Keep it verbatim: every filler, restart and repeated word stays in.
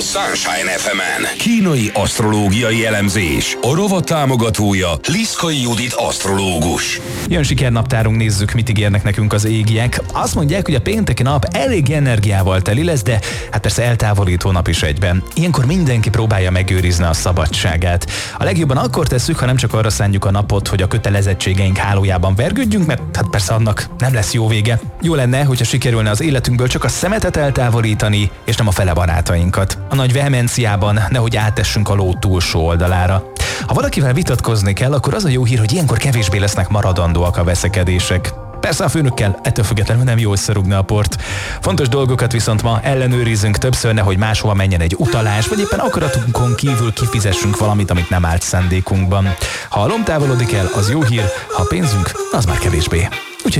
Sunshine ef emen. Kínai asztrológiai elemzés. A rovat támogatója Liszkai Judit asztrológus. Jön sikernaptárunk, nézzük, mit ígérnek nekünk az égiek. Azt mondják, hogy a pénteki nap elég energiával teli lesz, de hát persze eltávolító nap is egyben. Ilyenkor mindenki próbálja megőrizni a szabadságát. A legjobban akkor tesszük, ha nem csak arra szánjuk a napot, hogy a kötelezettségeink hálójában vergődjünk, mert hát persze annak nem lesz jó vége. Jó lenne, hogyha sikerülne az életünkből csak a szemetet eltávolítani, és nem a fele barátainkat. A nagy vehemenciában nehogy átessünk a ló túlsó oldalára. Ha valakivel vitatkozni kell, akkor az a jó hír, hogy ilyenkor kevésbé lesznek maradandóak a veszekedések. Persze a főnökkel ettől függetlenül nem jó összerúgni a port. Fontos dolgokat viszont ma ellenőrizzünk többször, nehogy máshova menjen egy utalás, vagy éppen akaratunkon kívül kifizessünk valamit, amit nem állt szándékunkban. Ha a lom távolodik el, az jó hír, ha a pénzünk, az már kevésbé.